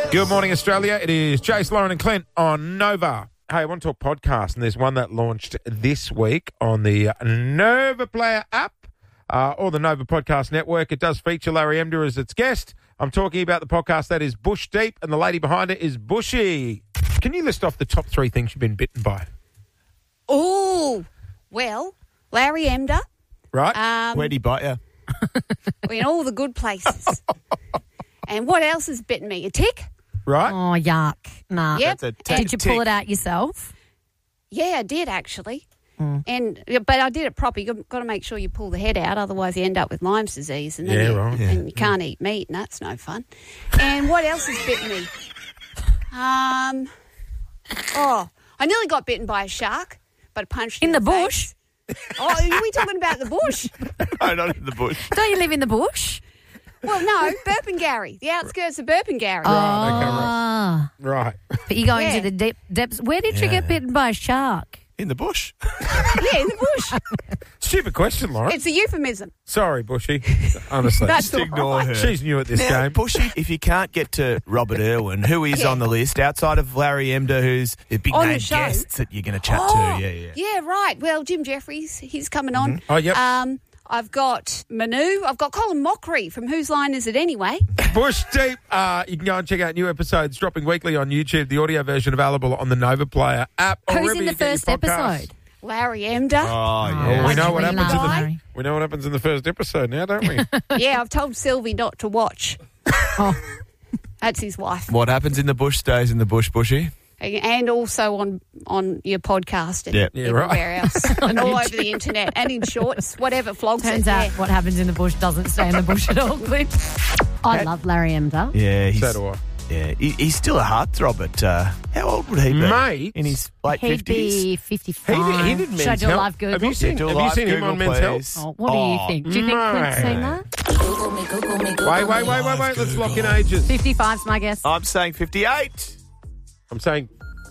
Good morning, Australia. It is Jace, Lauren and Clint on Nova. Hey, I want to talk podcast, and there's one that launched this week on the Nova Player app or the Nova Podcast Network. It does feature Larry Emder as its guest. I'm talking about the podcast that is Bush Deep, and the lady behind it is Bushy. Can you list off the top 3 things you've been bitten by? Oh, well, Larry Emder. Right? Where'd he bite you? In all the good places. And what else has bitten me? A tick? Right? Oh, yuck. Nah. Yep. That's a Did you pull it out yourself? Yeah, I did actually. But I did it proper. You've got to make sure you pull the head out, otherwise you end up with Lyme's disease. And then and you can't eat meat, and that's no fun. And what else has bitten me? I nearly got bitten by a shark, but I punched it In the face. bush? Oh, are we talking about the bush? No, not in the bush. Don't you live in the bush? Well, no, Burpengary, the outskirts of Burpengary. Ah. Right. But you go Yeah. into the depths. Where did you get bitten by a shark? In the bush. Yeah, in the bush. Stupid question, Lauren. It's a euphemism. Sorry, Bushy. Honestly. That's all Ignore right. her. She's new at this Now, game. Bushy, if you can't get to Robert Irwin, who is Yeah. on the list outside of Larry Emder, who's the big On the name show? guests that you're going to chat Oh, to? Yeah. Yeah, right. Well, Jim Jeffries, he's coming on. Oh, yep. I've got Manu. I've got Colin Mockery from Whose Line Is It Anyway? Bush Deep. You can go and check out new episodes dropping weekly on YouTube. The audio version available on the Nova Player app. or Who's wherever in you the get your first podcasts. episode? Larry Emder. Oh, Oh, yeah. we know Why'd what you happens in the Larry? we know what happens in the first episode now, don't we? Yeah, I've told Sylvie not to watch. Oh. That's his wife. What happens in the bush stays in the bush, Bushy. And also on your podcast and Yeah. Yeah, everywhere else. And all over the internet and in shorts, whatever flogs Turns it. out Yeah. what happens in the bush doesn't stay in the bush at all, Clint. I love Larry Emder. Yeah, So do I. Yeah, he's still a heartthrob at, how old would he be? Mate. In his late He'd 50s? be 55. He did Should I Men's do a Health. live Google? Have you seen, Do a have you live seen him Google, on Men's Health? please. Oh, what do you think? Do you think Clint's seen that? Wait. Let's lock in ages. 55's my guess. I'm saying 58. I'm saying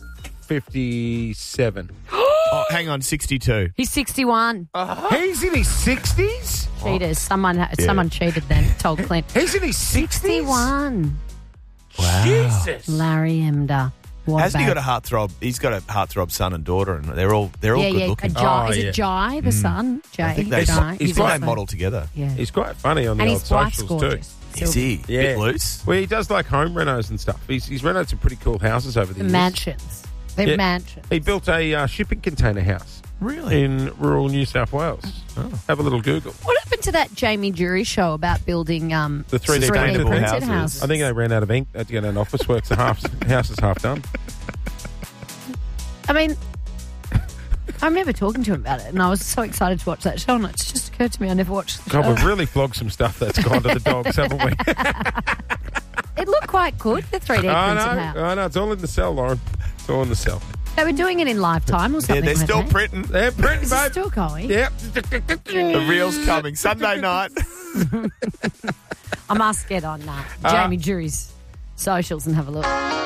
57. Oh, hang on, 62. He's 61. He's in his 60s? Cheaters. Someone cheated then, told Clint. He's in his 60s? 61. Wow. Jesus. Larry Emder. What Hasn't he got about- a heartthrob? He's got a heartthrob son and daughter, and they're all good looking. Jai, Oh, is yeah. it Jai, the son? Jay. I think they Jai. he's they quite- model together. Yeah. He's quite funny on the And old his wife's socials gorgeous. too. Is he? Yeah. Bit loose? Well, he does like home renos and stuff. He's renovated some pretty cool houses over the The years. mansions. They're Yeah. mansions. He built a shipping container house Really? in rural New South Wales. Have a little Google. What happened to that Jamie Jury show about building The 3D Sustainable printed houses. houses? I think they ran out of ink. They had to get an office works. The house is half done. I mean, I remember talking to him about it, and I was so excited to watch that show, and it's just occurred to me I never watched the God, show. we've really flogged some stuff that's gone to the dogs, haven't we? It looked quite good, the 3D I printed know. house. I know. It's all in the cell, Lauren. It's all in the cell. They were doing it in Lifetime or Yeah, something. they're weren't still they? printing. They're printing, Is it babe. still going? Yep. The reel's coming Sunday night. I must get on Jamie Jury's socials and have a look.